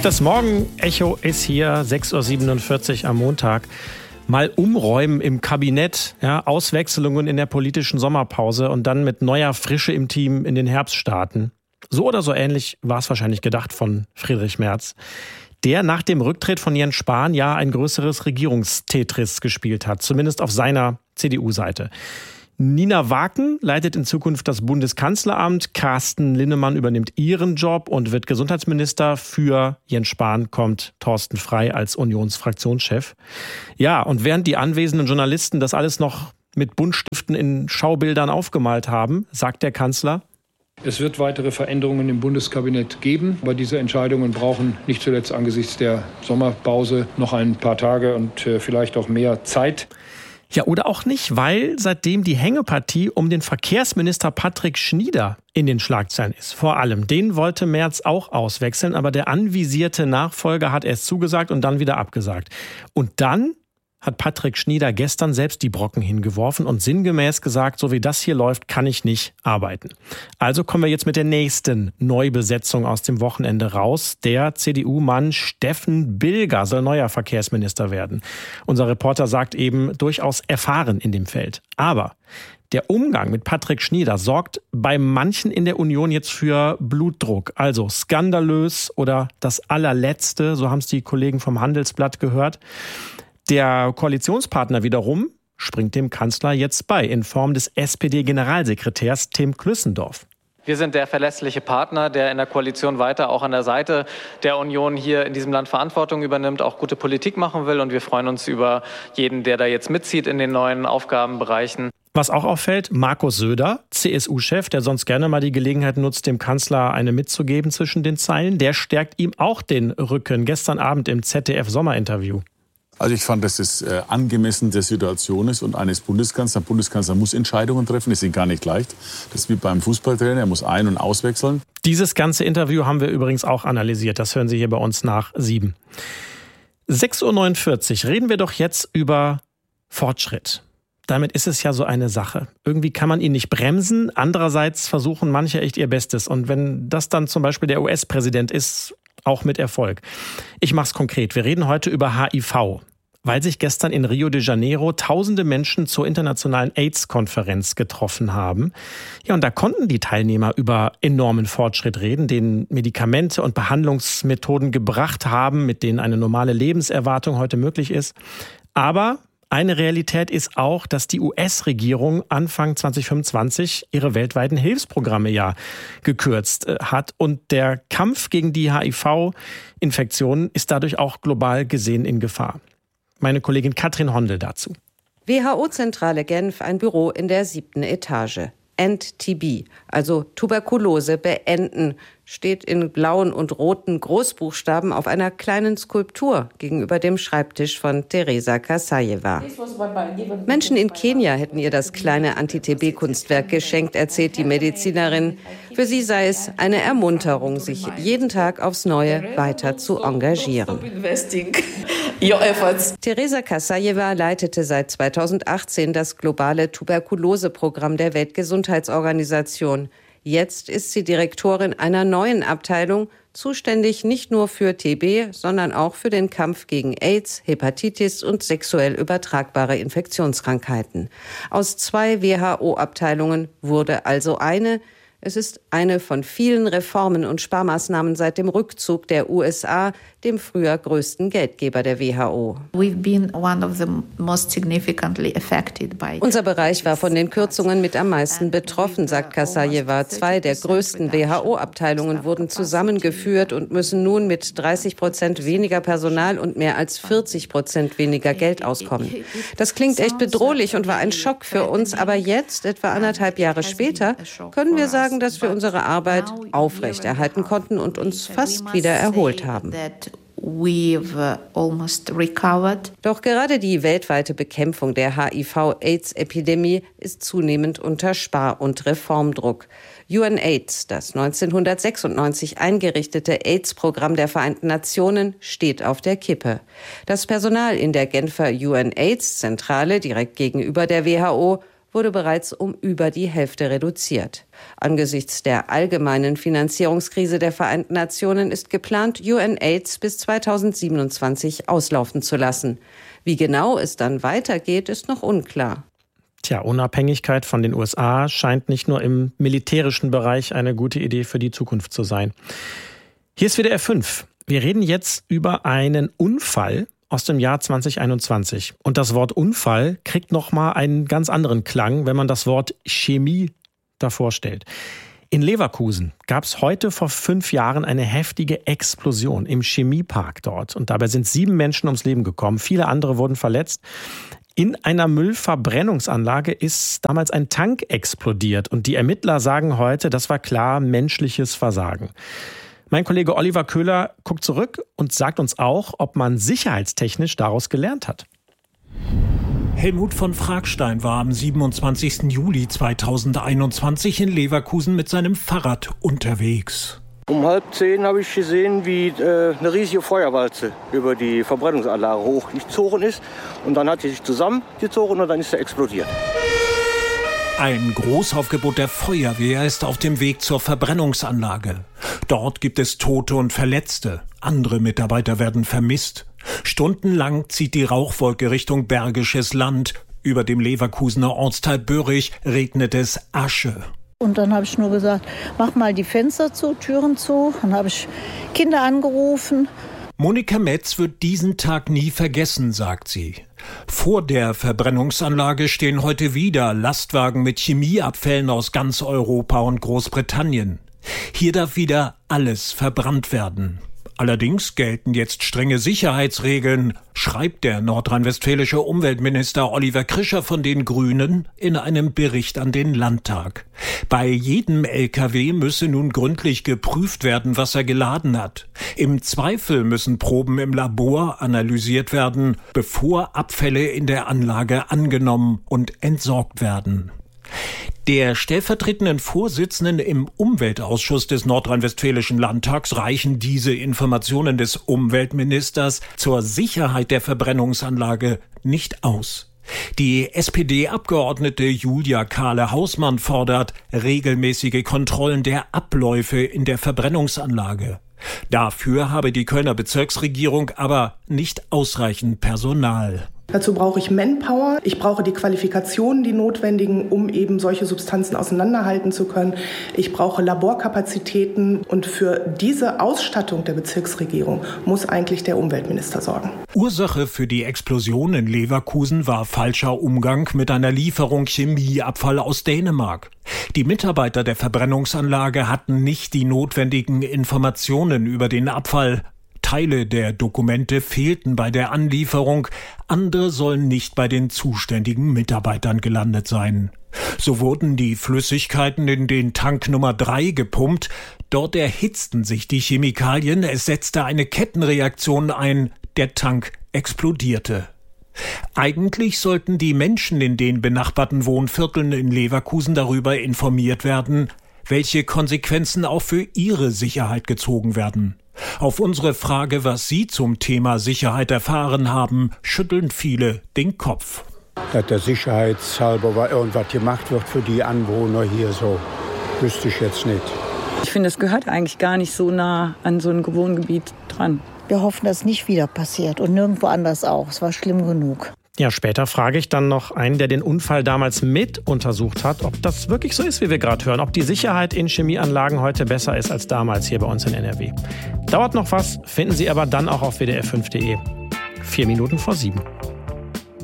Das Morgenecho ist hier, 6.47 Uhr am Montag. Mal umräumen im Kabinett, ja, Auswechslungen in der politischen Sommerpause und dann mit neuer Frische im Team in den Herbst starten. So oder so ähnlich war es wahrscheinlich gedacht von Friedrich Merz, der nach dem Rücktritt von Jens Spahn ja ein größeres Regierungstetris gespielt hat, zumindest auf seiner CDU-Seite. Nina Waken leitet in Zukunft das Bundeskanzleramt, Carsten Linnemann übernimmt ihren Job und wird Gesundheitsminister. Für Jens Spahn kommt Thorsten Frey als Unionsfraktionschef. Ja, und während die anwesenden Journalisten das alles noch mit Buntstiften in Schaubildern aufgemalt haben, sagt der Kanzler: Es wird weitere Veränderungen im Bundeskabinett geben, aber diese Entscheidungen brauchen nicht zuletzt angesichts der Sommerpause noch ein paar Tage und vielleicht auch mehr Zeit. Ja, oder auch nicht, weil seitdem die Hängepartie um den Verkehrsminister Patrick Schnieder in den Schlagzeilen ist. Vor allem, den wollte Merz auch auswechseln, aber der anvisierte Nachfolger hat erst zugesagt und dann wieder abgesagt. Und dann hat Patrick Schnieder gestern selbst die Brocken hingeworfen und sinngemäß gesagt, so wie das hier läuft, kann ich nicht arbeiten. Also kommen wir jetzt mit der nächsten Neubesetzung aus dem Wochenende raus. Der CDU-Mann Steffen Bilger soll neuer Verkehrsminister werden. Unser Reporter sagt eben, durchaus erfahren in dem Feld. Aber der Umgang mit Patrick Schnieder sorgt bei manchen in der Union jetzt für Blutdruck. Also skandalös oder das allerletzte, so haben es die Kollegen vom Handelsblatt gehört. Der Koalitionspartner wiederum springt dem Kanzler jetzt bei, in Form des SPD-Generalsekretärs Tim Klüssendorf. Wir sind der verlässliche Partner, der in der Koalition weiter auch an der Seite der Union hier in diesem Land Verantwortung übernimmt, auch gute Politik machen will. Und wir freuen uns über jeden, der da jetzt mitzieht in den neuen Aufgabenbereichen. Was auch auffällt, Markus Söder, CSU-Chef, der sonst gerne mal die Gelegenheit nutzt, dem Kanzler eine mitzugeben zwischen den Zeilen, der stärkt ihm auch den Rücken. Gestern Abend im ZDF-Sommerinterview. Also ich fand, dass es angemessen der Situation ist und eines Bundeskanzlers. Der Bundeskanzler muss Entscheidungen treffen, die sind gar nicht leicht. Das ist wie beim Fußballtrainer, er muss ein- und auswechseln. Dieses ganze Interview haben wir übrigens auch analysiert. Das hören Sie hier bei uns nach 7. 6.49 Uhr reden wir doch jetzt über Fortschritt. Damit ist es ja so eine Sache. Irgendwie kann man ihn nicht bremsen. Andererseits versuchen manche echt ihr Bestes. Und wenn das dann zum Beispiel der US-Präsident ist, auch mit Erfolg. Ich mache es konkret. Wir reden heute über HIV. Weil sich gestern in Rio de Janeiro tausende Menschen zur internationalen AIDS-Konferenz getroffen haben. Ja, und da konnten die Teilnehmer über enormen Fortschritt reden, den Medikamente und Behandlungsmethoden gebracht haben, mit denen eine normale Lebenserwartung heute möglich ist. Aber eine Realität ist auch, dass die US-Regierung Anfang 2025 ihre weltweiten Hilfsprogramme ja gekürzt hat. Und der Kampf gegen die HIV-Infektionen ist dadurch auch global gesehen in Gefahr. Meine Kollegin Katrin Hondel dazu. WHO-Zentrale Genf, ein Büro in der 7. Etage. End TB, also Tuberkulose beenden, steht in blauen und roten Großbuchstaben auf einer kleinen Skulptur gegenüber dem Schreibtisch von Teresa Kassajewa. Menschen in Kenia hätten ihr das kleine Anti-TB-Kunstwerk geschenkt, erzählt die Medizinerin. Für sie sei es eine Ermunterung, sich jeden Tag aufs Neue weiter zu engagieren. Teresa Kassajewa leitete seit 2018 das globale Tuberkuloseprogramm der Weltgesundheitsorganisation. Jetzt ist sie Direktorin einer neuen Abteilung, zuständig nicht nur für TB, sondern auch für den Kampf gegen AIDS, Hepatitis und sexuell übertragbare Infektionskrankheiten. Aus 2 WHO-Abteilungen wurde also eine. Es ist eine von vielen Reformen und Sparmaßnahmen seit dem Rückzug der USA, dem früher größten Geldgeber der WHO. Unser Bereich war von den Kürzungen mit am meisten betroffen, sagt Kassajewa. 2 der größten WHO-Abteilungen wurden zusammengeführt und müssen nun mit 30% weniger Personal und mehr als 40% weniger Geld auskommen. Das klingt echt bedrohlich und war ein Schock für uns, aber jetzt, etwa 1,5 Jahre später, können wir sagen, dass wir unsere Arbeit aufrechterhalten konnten und uns fast wieder erholt haben. Doch gerade die weltweite Bekämpfung der HIV-AIDS-Epidemie ist zunehmend unter Spar- und Reformdruck. UNAIDS, das 1996 eingerichtete AIDS-Programm der Vereinten Nationen, steht auf der Kippe. Das Personal in der Genfer UNAIDS-Zentrale direkt gegenüber der WHO wurde bereits um über die Hälfte reduziert. Angesichts der allgemeinen Finanzierungskrise der Vereinten Nationen ist geplant, UNAIDS bis 2027 auslaufen zu lassen. Wie genau es dann weitergeht, ist noch unklar. Tja, Unabhängigkeit von den USA scheint nicht nur im militärischen Bereich eine gute Idee für die Zukunft zu sein. Hier ist WDR 5. Wir reden jetzt über einen Unfall aus dem Jahr 2021. Und das Wort Unfall kriegt nochmal einen ganz anderen Klang, wenn man das Wort Chemie davor stellt. In Leverkusen gab es heute vor 5 Jahren eine heftige Explosion im Chemiepark dort. Und dabei sind 7 Menschen ums Leben gekommen. Viele andere wurden verletzt. In einer Müllverbrennungsanlage ist damals ein Tank explodiert. Und die Ermittler sagen heute, das war klar menschliches Versagen. Mein Kollege Oliver Köhler guckt zurück und sagt uns auch, ob man sicherheitstechnisch daraus gelernt hat. Helmut von Fragstein war am 27. Juli 2021 in Leverkusen mit seinem Fahrrad unterwegs. Um 9:30 habe ich gesehen, wie eine riesige Feuerwalze über die Verbrennungsanlage hochgezogen ist. Und dann hat sie sich zusammengezogen und dann ist sie explodiert. Ein Großaufgebot der Feuerwehr ist auf dem Weg zur Verbrennungsanlage. Dort gibt es Tote und Verletzte. Andere Mitarbeiter werden vermisst. Stundenlang zieht die Rauchwolke Richtung Bergisches Land. Über dem Leverkusener Ortsteil Börrich regnet es Asche. Und dann habe ich nur gesagt, mach mal die Fenster zu, Türen zu. Dann habe ich Kinder angerufen. Monika Metz wird diesen Tag nie vergessen, sagt sie. Vor der Verbrennungsanlage stehen heute wieder Lastwagen mit Chemieabfällen aus ganz Europa und Großbritannien. Hier darf wieder alles verbrannt werden. Allerdings gelten jetzt strenge Sicherheitsregeln, schreibt der nordrhein-westfälische Umweltminister Oliver Krischer von den Grünen in einem Bericht an den Landtag. Bei jedem LKW müsse nun gründlich geprüft werden, was er geladen hat. Im Zweifel müssen Proben im Labor analysiert werden, bevor Abfälle in der Anlage angenommen und entsorgt werden. Der stellvertretenden Vorsitzenden im Umweltausschuss des Nordrhein-Westfälischen Landtags reichen diese Informationen des Umweltministers zur Sicherheit der Verbrennungsanlage nicht aus. Die SPD-Abgeordnete Julia Kahle-Hausmann fordert regelmäßige Kontrollen der Abläufe in der Verbrennungsanlage. Dafür habe die Kölner Bezirksregierung aber nicht ausreichend Personal. Dazu brauche ich Manpower, ich brauche die Qualifikationen, die notwendigen, um eben solche Substanzen auseinanderhalten zu können. Ich brauche Laborkapazitäten und für diese Ausstattung der Bezirksregierung muss eigentlich der Umweltminister sorgen. Ursache für die Explosion in Leverkusen war falscher Umgang mit einer Lieferung Chemieabfall aus Dänemark. Die Mitarbeiter der Verbrennungsanlage hatten nicht die notwendigen Informationen über den Abfall. Teile der Dokumente fehlten bei der Anlieferung, andere sollen nicht bei den zuständigen Mitarbeitern gelandet sein. So wurden die Flüssigkeiten in den Tank Nummer 3 gepumpt, dort erhitzten sich die Chemikalien, es setzte eine Kettenreaktion ein, der Tank explodierte. Eigentlich sollten die Menschen in den benachbarten Wohnvierteln in Leverkusen darüber informiert werden, welche Konsequenzen auch für ihre Sicherheit gezogen werden. Auf unsere Frage, was Sie zum Thema Sicherheit erfahren haben, schütteln viele den Kopf. Dass der sicherheitshalber irgendwas gemacht wird für die Anwohner hier, so wüsste ich jetzt nicht. Ich finde, es gehört eigentlich gar nicht so nah an so ein Wohngebiet dran. Wir hoffen, dass es nicht wieder passiert und nirgendwo anders auch. Es war schlimm genug. Ja, später frage ich dann noch einen, der den Unfall damals mit untersucht hat, ob das wirklich so ist, wie wir gerade hören. Ob die Sicherheit in Chemieanlagen heute besser ist als damals hier bei uns in NRW. Dauert noch was, finden Sie aber dann auch auf wdr5.de. 4 Minuten vor 7.